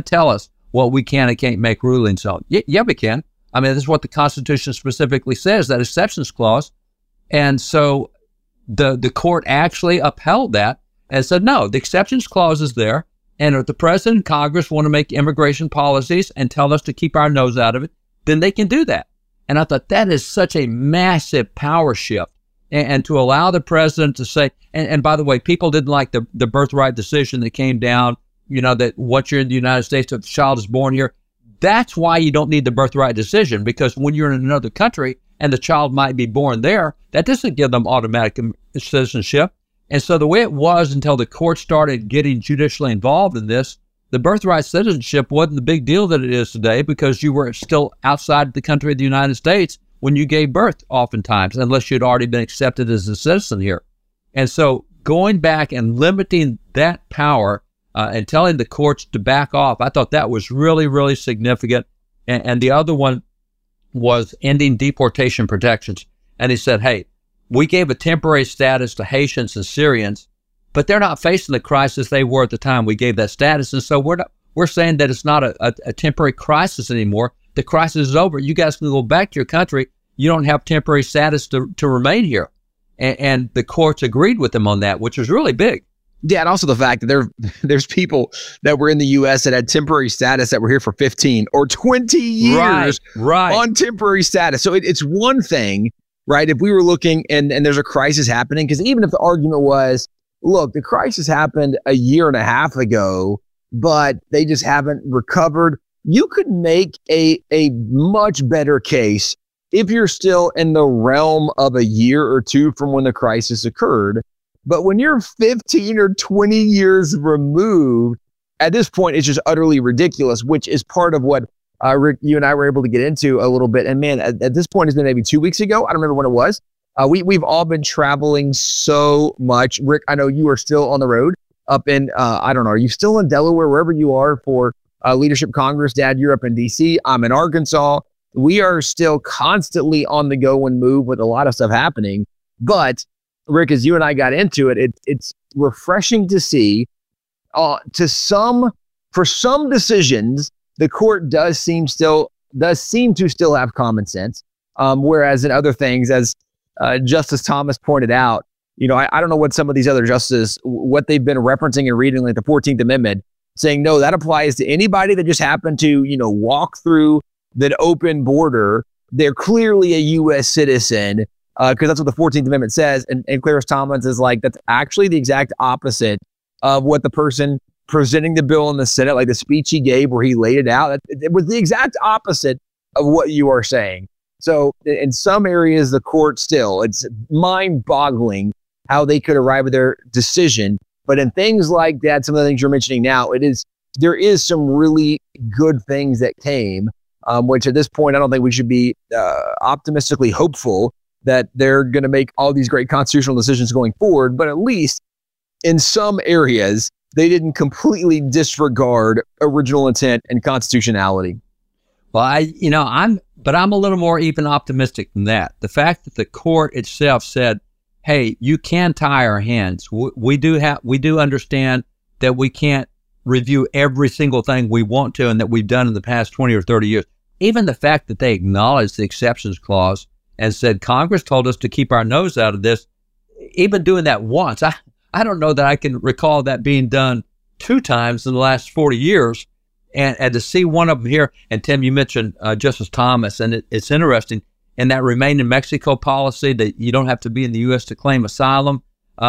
tell us what we can and can't make rulings on. Yeah, we can. I mean, this is what the Constitution specifically says, that exceptions clause. And so the court actually upheld that and said, no, the exceptions clause is there. And if the president and Congress want to make immigration policies and tell us to keep our nose out of it, then they can do that. And I thought that is such a massive power shift. And to allow the president to say, and by the way, people didn't like the birthright decision that came down, that once you're in the United States, if the child is born here, that's why you don't need the birthright decision, because when you're in another country and the child might be born there, that doesn't give them automatic citizenship. And so the way it was until the court started getting judicially involved in this, the birthright citizenship wasn't the big deal that it is today, because you were still outside the country of the United States when you gave birth oftentimes, unless you'd already been accepted as a citizen here. And so going back and limiting that power and telling the courts to back off, I thought that was really, really significant. And the other one was ending deportation protections. And he said, hey, we gave a temporary status to Haitians and Syrians, but they're not facing the crisis they were at the time we gave that status. And so we're saying that it's not a temporary crisis anymore. The crisis is over. You guys can go back to your country. You don't have temporary status to remain here. And the courts agreed with them on that, which was really big. Yeah, and also the fact that there's people that were in the U.S. that had temporary status that were here for 15 or 20 years on temporary status. So it's one thing, right, if we were looking and there's a crisis happening, because even if the argument was, look, the crisis happened a year and a half ago, but they just haven't recovered, you could make a much better case if you're still in the realm of a year or two from when the crisis occurred. But when you're 15 or 20 years removed, at this point, it's just utterly ridiculous, which is part of what Rick, you and I were able to get into a little bit. And man, at this point, it's been maybe 2 weeks ago. I don't remember when it was. We've all been traveling so much. Rick, I know you are still on the road up in, I don't know, are you still in Delaware, wherever you are for Leadership Congress? Dad, you're up in D.C. I'm in Arkansas. We are still constantly on the go and move with a lot of stuff happening. But Rick, as you and I got into it, it's refreshing to see for some decisions, the court does seem to still have common sense. Whereas in other things, as Justice Thomas pointed out, I don't know what some of these other justices, what they've been referencing and reading, like the 14th Amendment, saying, no, that applies to anybody that just happened to, walk through that open border. They're clearly a U.S. citizen, because that's what the 14th Amendment says. And Clarence Thomas is like, that's actually the exact opposite of what the person presenting the bill in the Senate, like the speech he gave where he laid it out. It was the exact opposite of what you are saying. So in some areas, the court still, it's mind-boggling how they could arrive at their decision. But in things like that, some of the things you're mentioning now, there is some really good things that came, which at this point, I don't think we should be optimistically hopeful that they're going to make all these great constitutional decisions going forward. But at least in some areas, they didn't completely disregard original intent and constitutionality. Well, I'm a little more even optimistic than that. The fact that the court itself said, hey, you can tie our hands. We do understand that we can't review every single thing we want to and that we've done in the past 20 or 30 years. Even the fact that they acknowledged the exceptions clause and said, Congress told us to keep our nose out of this, even doing that once, I don't know that I can recall that being done 2 times in the last 40 years. And to see one of them here, and Tim, you mentioned Justice Thomas, and it's interesting, in that Remain in Mexico policy that you don't have to be in the U.S. to claim asylum,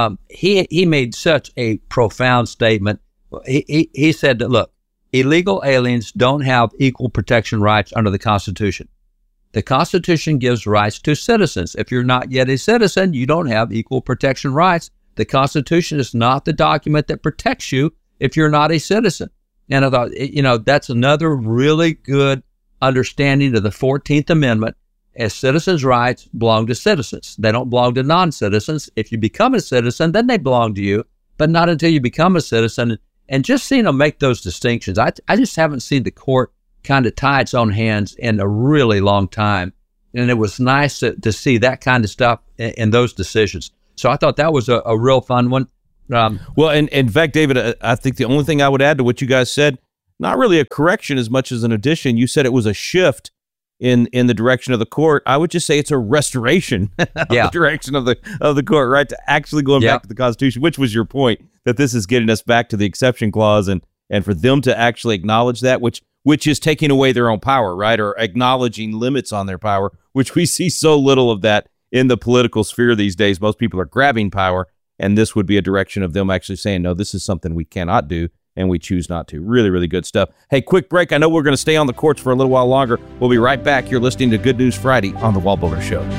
he made such a profound statement. He said that, look, illegal aliens don't have equal protection rights under the Constitution. The Constitution gives rights to citizens. If you're not yet a citizen, you don't have equal protection rights. The Constitution is not the document that protects you if you're not a citizen. And I thought, that's another really good understanding of the 14th Amendment, as citizens' rights belong to citizens. They don't belong to non-citizens. If you become a citizen, then they belong to you, but not until you become a citizen. And just seeing them make those distinctions, I just haven't seen the court kind of tie its own hands in a really long time. And it was nice to see that kind of stuff in those decisions. So I thought that was a real fun one. Well, and in fact, David, I think the only thing I would add to what you guys said, not really a correction as much as an addition. You said it was a shift in the direction of the court. I would just say it's a restoration of the direction of the court, right? To actually going back to the Constitution, which was your point, that this is getting us back to the exception clause, and for them to actually acknowledge that, which is taking away their own power, right? Or acknowledging limits on their power, which we see so little of that in the political sphere these days. Most people are grabbing power, and this would be a direction of them actually saying, no, this is something we cannot do, and we choose not to. Really, really good stuff. Hey, quick break. I know we're going to stay on the courts for a little while longer. We'll be right back. You're listening to Good News Friday on The Wall Builder Show.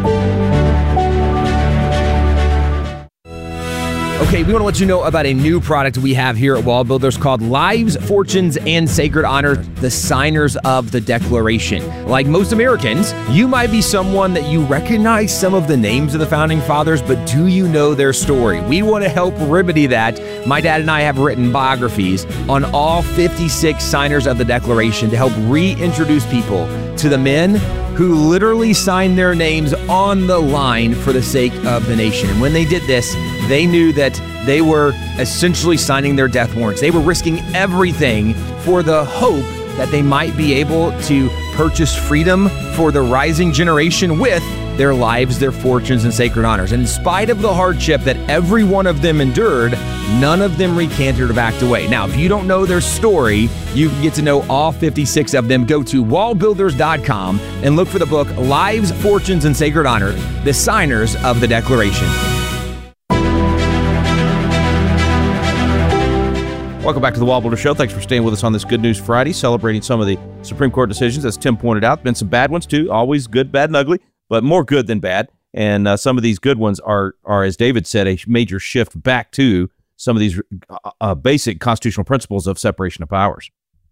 Okay, we want to let you know about a new product we have here at Wall Builders called Lives, Fortunes, and Sacred Honor, the Signers of the Declaration. Like most Americans, you might be someone that you recognize some of the names of the Founding Fathers, but do you know their story? We want to help remedy that. My dad and I have written biographies on all 56 signers of the Declaration to help reintroduce people to the men who literally signed their names on the line for the sake of the nation. And when they did this, they knew that they were essentially signing their death warrants. They were risking everything for the hope that they might be able to purchase freedom for the rising generation with their lives, their fortunes, and sacred honors. And in spite of the hardship that every one of them endured, none of them recanted or backed away. Now, if you don't know their story, you can get to know all 56 of them. Go to wallbuilders.com and look for the book, Lives, Fortunes, and Sacred Honor, the Signers of the Declaration. Welcome back to the Wall Builder Show. Thanks for staying with us on this Good News Friday, celebrating some of the Supreme Court decisions, as Tim pointed out. Been some bad ones, too. Always good, bad, and ugly, but more good than bad. And some of these good ones are, as David said, a major shift back to some of these basic constitutional principles of separation of powers.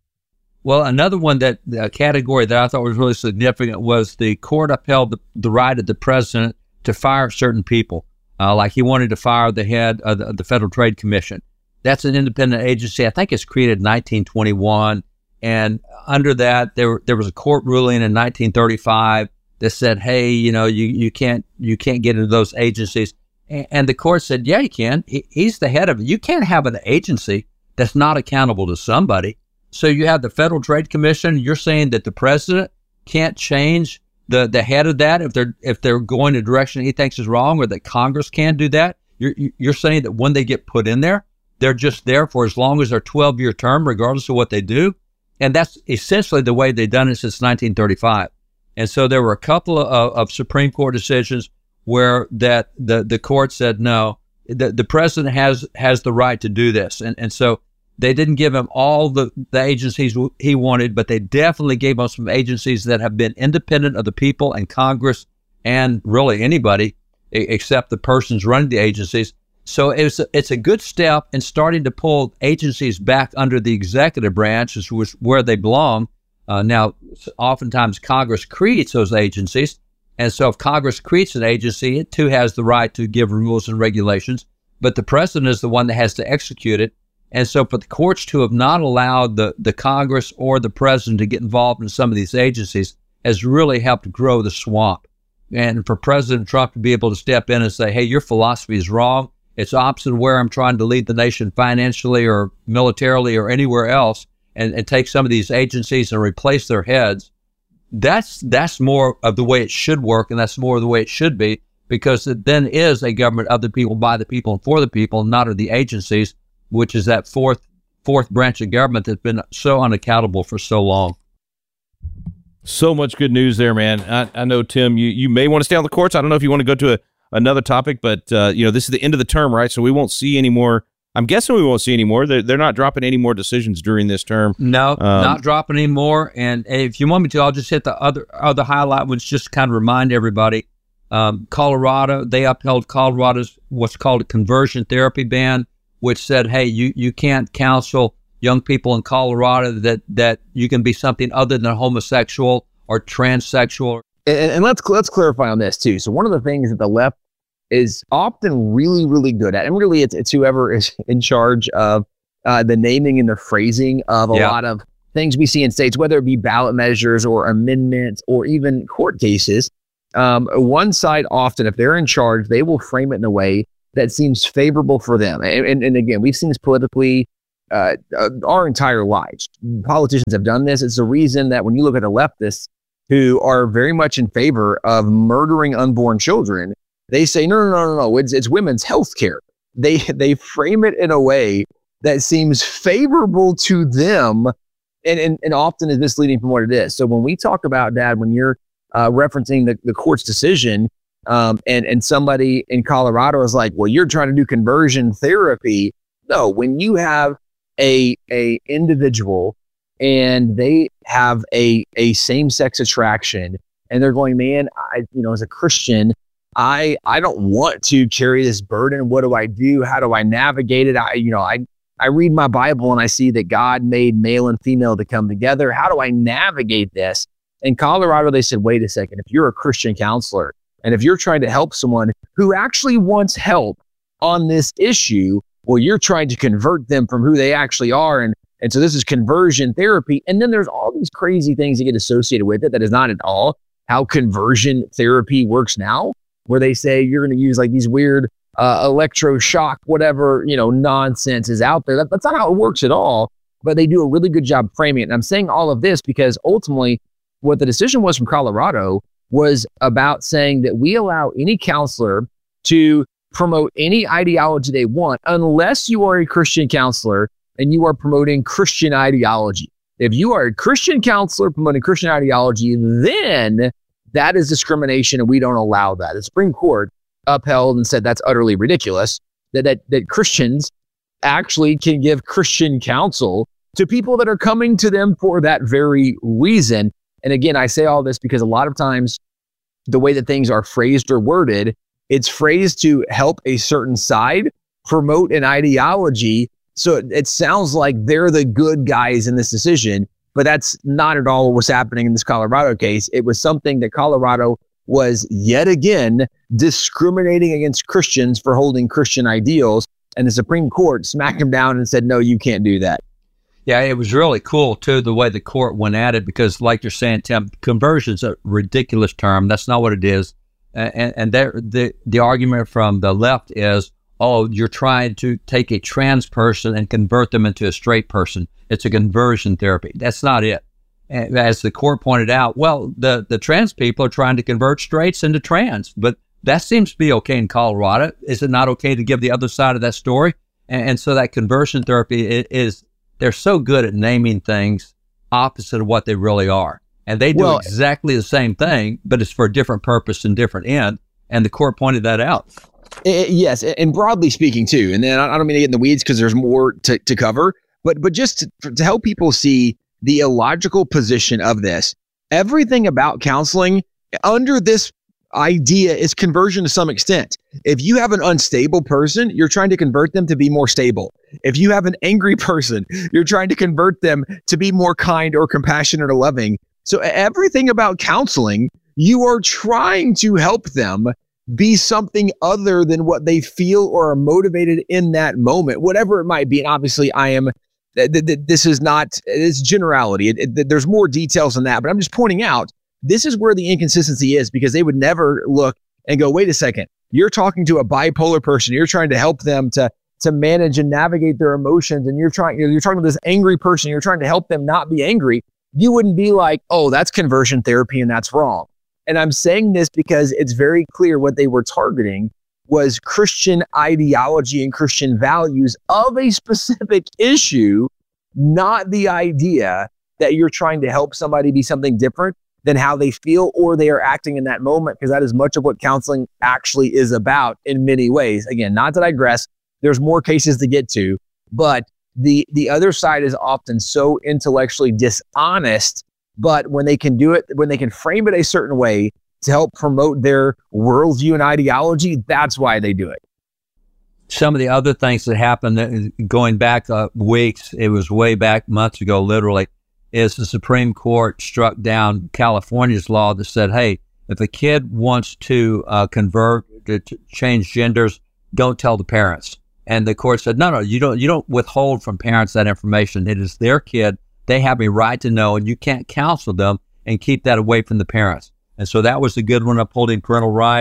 Well, another one a category that I thought was really significant was the court upheld the right of the president to fire certain people. Like he wanted to fire the head of the Federal Trade Commission. That's an independent agency. I think it's created in 1921. And under that, there was a court ruling in 1935 that said, hey, you can't get into those agencies. And the court said, yeah, you can. He's the head of it. You can't have an agency that's not accountable to somebody. So you have the Federal Trade Commission. You're saying that the president can't change the head of that if they're going a direction he thinks is wrong, or that Congress can't do that. You're saying that when they get put in there, they're just there for as long as their 12-year term, regardless of what they do. And that's essentially the way they've done it since 1935. And so there were a couple of Supreme Court decisions where that the court said, no, the president has the right to do this. And so they didn't give him all the agencies he wanted, but they definitely gave him some agencies that have been independent of the people and Congress and really anybody except the persons running the agencies. So it's a good step in starting to pull agencies back under the executive branch, which was where they belong. Now, oftentimes Congress creates those agencies. And so if Congress creates an agency, it too has the right to give rules and regulations. But the president is the one that has to execute it. And so for the courts to have not allowed the Congress or the president to get involved in some of these agencies has really helped grow the swamp. And for President Trump to be able to step in and say, hey, your philosophy is wrong. It's opposite of where I'm trying to lead the nation financially or militarily or anywhere else, and take some of these agencies and replace their heads. That's more of the way it should work, and that's more of the way it should be, because it then is a government of the people, by the people, and for the people, not of the agencies, which is that fourth branch of government that's been so unaccountable for so long. So much good news there, man. I know, Tim, you may want to stay on the courts. I don't know if you want to go to another topic, but this is the end of the term, right? So we won't see any more. I'm guessing we won't see any more. They're not dropping any more decisions during this term. No, not dropping any more. And if you want me to, I'll just hit the other highlight, which just kind of remind everybody. Colorado, they upheld Colorado's what's called a conversion therapy ban, which said, hey, you can't counsel young people in Colorado that you can be something other than homosexual or transsexual. And let's clarify on this too. So one of the things that the left is often really, really good at, and really it's whoever is in charge of the naming and the phrasing of a lot of things we see in states, whether it be ballot measures or amendments or even court cases. One side often, if they're in charge, they will frame it in a way that seems favorable for them. And again, we've seen this politically our entire lives. Politicians have done this. It's the reason that when you look at the leftists who are very much in favor of murdering unborn children, they say, no, it's women's health care. They frame it in a way that seems favorable to them and often is misleading from what it is. So when we talk about, Dad, when you're referencing the court's decision, and somebody in Colorado is like, well, you're trying to do conversion therapy. No, when you have a individual and they have a same-sex attraction and they're going, man, as a Christian, I don't want to carry this burden. What do I do? How do I navigate it? I read my Bible and I see that God made male and female to come together. How do I navigate this? In Colorado, they said, wait a second, if you're a Christian counselor and if you're trying to help someone who actually wants help on this issue, well, you're trying to convert them from who they actually are. And so this is conversion therapy. And then there's all these crazy things that get associated with it that is not at all how conversion therapy works now, where they say you're going to use like these weird electroshock, whatever, nonsense is out there. That's not how it works at all, but they do a really good job framing it. And I'm saying all of this because ultimately what the decision was from Colorado was about saying that we allow any counselor to promote any ideology they want, unless you are a Christian counselor and you are promoting Christian ideology. If you are a Christian counselor promoting Christian ideology, then that is discrimination and we don't allow that. The Supreme Court upheld and said that's utterly ridiculous, that Christians actually can give Christian counsel to people that are coming to them for that very reason. And again, I say all this because a lot of times the way that things are phrased or worded, it's phrased to help a certain side promote an ideology. So it sounds like they're the good guys in this decision, but that's not at all what was happening in this Colorado case. It was something that Colorado was yet again discriminating against Christians for holding Christian ideals. And the Supreme Court smacked him down and said, no, you can't do that. Yeah, it was really cool, too, the way the court went at it, because like you're saying, Tim, conversion's a ridiculous term. That's not what it is. And the argument from the left is, oh, you're trying to take a trans person and convert them into a straight person. It's a conversion therapy. That's not it. And as the court pointed out, well, the trans people are trying to convert straights into trans, but that seems to be okay in Colorado. Is it not okay to give the other side of that story? And so that conversion therapy is, they're so good at naming things opposite of what they really are. And they do exactly the same thing, but it's for a different purpose and different end. And the court pointed that out. Yes, and broadly speaking too. And then I don't mean to get in the weeds because there's more to cover, but just to help people see the illogical position of this, everything about counseling under this idea is conversion to some extent. If you have an unstable person, you're trying to convert them to be more stable. If you have an angry person, you're trying to convert them to be more kind or compassionate or loving. So everything about counseling, you are trying to help them be something other than what they feel or are motivated in that moment, whatever it might be. And obviously this is not, it's generality. There's more details than that, but I'm just pointing out, this is where the inconsistency is, because they would never look and go, wait a second, you're talking to a bipolar person. You're trying to help them to manage and navigate their emotions. And you're talking to this angry person. You're trying to help them not be angry. You wouldn't be like, oh, that's conversion therapy and that's wrong. And I'm saying this because it's very clear what they were targeting was Christian ideology and Christian values of a specific issue, not the idea that you're trying to help somebody be something different than how they feel or they are acting in that moment, because that is much of what counseling actually is about in many ways. Again, not to digress, there's more cases to get to, but the other side is often so intellectually dishonest, but when they can do it, when they can frame it a certain way to help promote their worldview and ideology, that's why they do it. Some of the other things that happened going back weeks, it was way back months ago, literally, is the Supreme Court struck down California's law that said, hey, if a kid wants to convert, to change genders, don't tell the parents. And the court said, no, you don't withhold from parents that information. It is their kid. They have a right to know, and you can't counsel them and keep that away from the parents. And so that was a good one, upholding parental rights.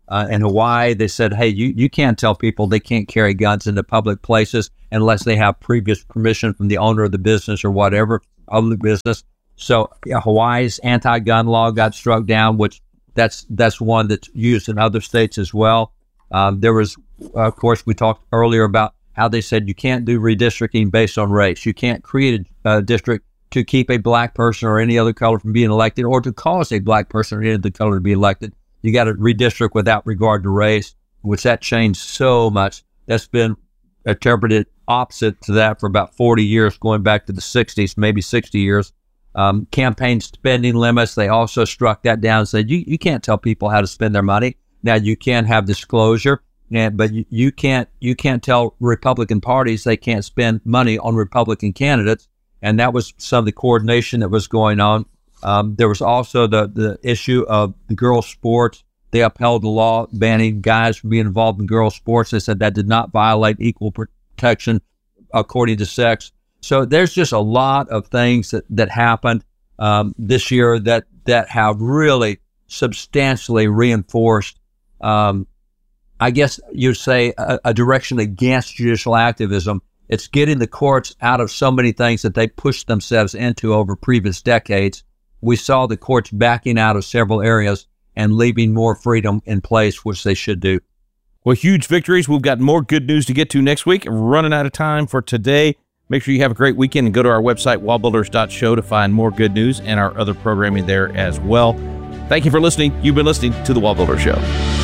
In Hawaii, they said, hey, you can't tell people they can't carry guns into public places unless they have previous permission from the owner of the business or whatever of the business. So Hawaii's anti-gun law got struck down, which that's one that's used in other states as well. There was, of course, we talked earlier about how they said you can't do redistricting based on race. You can't create a district to keep a black person or any other color from being elected, or to cause a black person or any other color to be elected. You got to redistrict without regard to race, which that changed so much. That's been interpreted opposite to that for about 40 years, going back to the 60s, maybe 60 years. Campaign spending limits, they also struck that down and said, you can't tell people how to spend their money. Now, you can have disclosure, but you can't tell Republican parties they can't spend money on Republican candidates. And that was some of the coordination that was going on. There was also the issue of the girls' sports. They upheld the law banning guys from being involved in girls' sports. They said that did not violate equal protection according to sex. So there's just a lot of things that happened this year that have really substantially reinforced, I guess you'd say, a direction against judicial activism. It's getting the courts out of so many things that they pushed themselves into over previous decades. We saw the courts backing out of several areas and leaving more freedom in place, which they should do. Well, huge victories. We've got more good news to get to next week. We're running out of time for today. Make sure you have a great weekend and go to our website, wallbuilders.show, to find more good news and our other programming there as well. Thank you for listening. You've been listening to The Wall Builder Show.